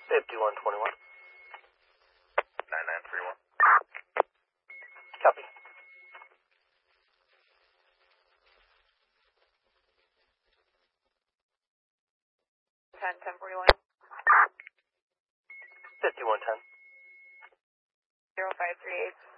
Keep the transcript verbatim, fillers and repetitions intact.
fifty-one twenty-one. nine nine three one. Copy. ten ten forty-one. fifty-one ten. zero five three eight.